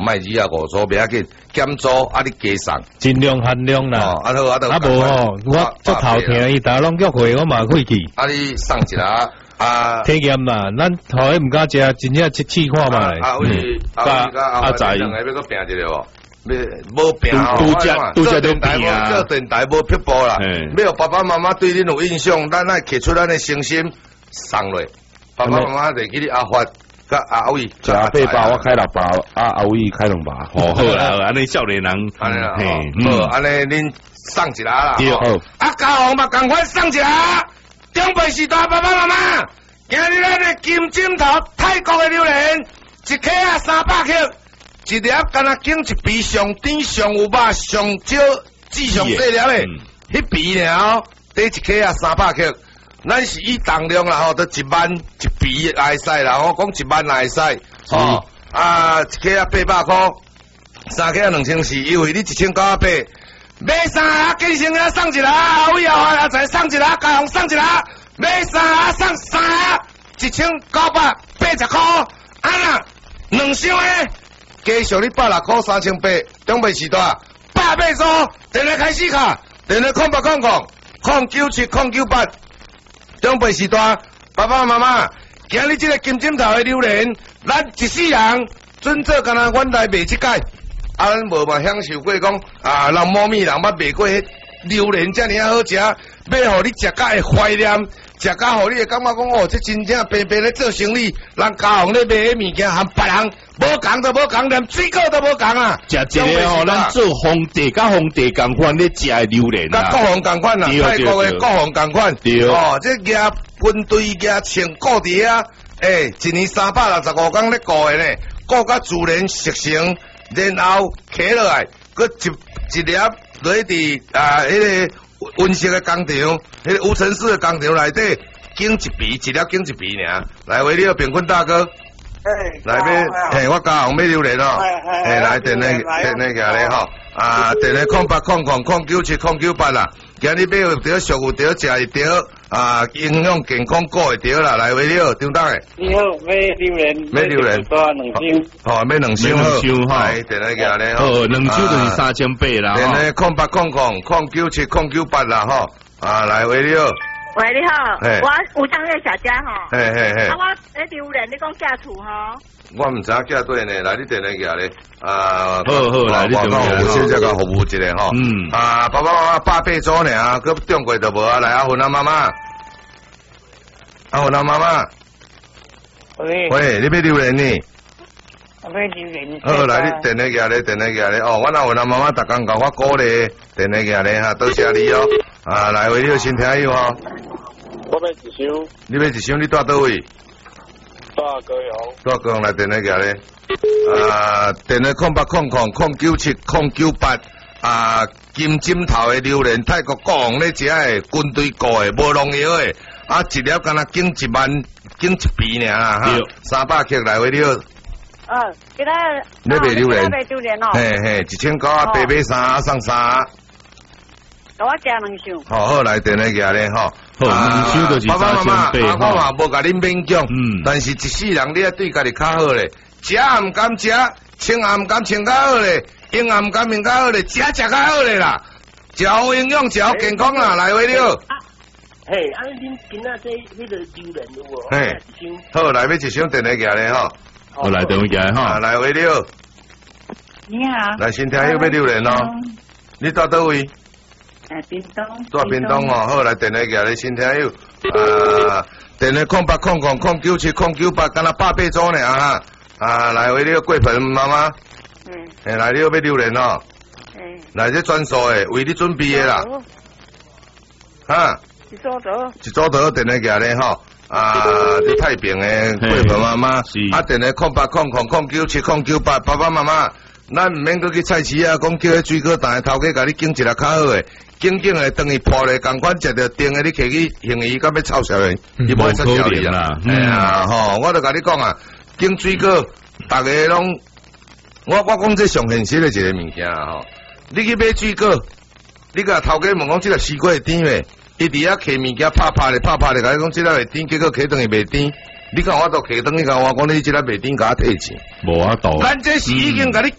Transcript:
卖2啊5组，不要紧，减租啊，你加送， 尽量限量啦。 哦，啊好啊， 啊无吼，我足头听伊打拢约会，我嘛会去。 啊，你送一下啊。 体验啦，咱头迄毋敢食，真正试看嘛。 啊喂， 阿仔， 两个要搁拼一个哦。无拼哦， 拄则都拼啊！ 做电台无撇步啦，要爸爸妈妈对恁有印象，咱爱摕出咱的诚心送落。爸爸妈妈就记你阿发甲阿伟， 食8包，我开6包，阿伟开2包。 好好啦，安尼少年人， 安尼啦，好，安尼恁送一下啦。 对， 啊，家红嘛，赶快送一下。长辈时代爸爸妈妈，今日咱的金枕头泰国的榴莲，一克啊300克。一粒敢若经一皮上甜上有肉上少脂上细粒的，迄皮了，第一克啊300克，咱是以重量啦吼，都1万一皮也会使啦，我讲1万也会使，哦啊一克啊800块，3克啊2400，优惠你1980，买3啊建成啊送一啦，伟啊再送一啦，家红送一啦，买3啊送3啊1980块，啊啦2箱诶。加上你106块3800，长辈时代800组，电话开始卡，电话0800097098，长辈时代爸爸妈妈，今日这个金枕头的榴莲，咱一世人准做干那阮来卖这届，啊咱无嘛享受过讲啊人某咪人捌卖过迄榴莲遮尔好食，要互你食甲会怀念。食甲互你会感觉讲哦，这真正平平咧做生意，人家行咧卖迄物件，含别人无共都无共，连水果都无共啊！ 食一个吼，咱做皇帝甲皇帝共款咧食的榴莲啊，甲国王共款啦，泰国的国王共款。 对哦，这额军队额穿顾伫啊，一年365天咧顾的呢，顾甲自然熟成，然后起落来，佮一粒落伫啊迄个。温室的工厂，迄个无尘室的工厂内底，经一皮，一粒经一皮尔。来，为了平坤大哥，来要，我家红买榴莲哦，来电话个咧吼，啊，电话0800097098啦。今日买有条熟有条，食一条，啊，营养健康果一条啦。来，为了张大诶。 你好，买榴莲。买榴莲。多2箱。 哦，买2箱好。来，电话个咧吼。 哦，2箱就是3800啦。 电话0800097098啦吼。啊，来，为了。 喂，你好，我有当个小姐吼。 嘿。 啊，我迄榴莲你讲价厝吼。 我唔知价对呢，来你电话个咧，啊， 好，来你电话个， 我先这个服务一下吼，啊，爸爸妈妈800组呢，佮中过就无啊，来阿芬啊妈妈，喂，你买榴莲呢？ 我买榴莲。 好，来你电话个咧，哦，阮阿芬啊妈妈逐工甲我鼓励，电话个咧哈，多谢你哦，啊，来为了新听友哦。 我买1箱。 你买1箱，你住倒位？大高雄来电话个咧，啊，电话0800097098，啊，金枕头的榴莲，泰国国王咧食的，军队雇的，无农药的，啊，一粒敢若经1万，经1皮尔啦哈，300克来回了。 今仔你卖榴莲？ 卖榴莲哦。 嘿，1900买3啊送3。 我加2箱。 好，来电话个咧吼。 好，2箱就是3800。 爸爸妈妈，我嘛无甲恁勉强，但是一世人你要对家己较好咧，食也唔敢食，穿也唔敢穿较好咧，用也唔敢用较好咧，食较好咧啦，食好营养，食好健康啦，来为了。 嘿，恁今仔这个榴莲有无？ 嘿，好，来买1箱电话个咧吼。 好，来电话个吼。 来为了。 你好。 来先听有买榴莲哦，你到倒位？ 屏东。 住屏东哦，好，来电话个咧，先听有，电话0800097098，敢若800组呢啊，啊，来为了贵盆妈妈，来你要买榴莲哦，来这专属的，为你准备的啦，哈，一组头电话个咧吼，啊，你太平的贵盆妈妈，啊，电话0800097098，爸爸妈妈，咱唔免搁去菜市啊，讲叫迄水果蛋头家甲你拣一粒较好的。静静的，等伊破咧，共款食着定的，你摕去行伊，敢要臭笑的，伊无会出笑你啊！哎呀，吼，我著甲你讲啊，拣水果，逐个拢，我讲这上现实的一个物件啊！吼，你去买水果，你甲头家问讲这个西瓜会甜未？伊伫遐摕物件拍咧，甲你讲这个会甜，结果摕等于袂甜， 你看我都客等，你看我讲你即个袂顶甲我退钱， 无法度。 咱这是已经甲你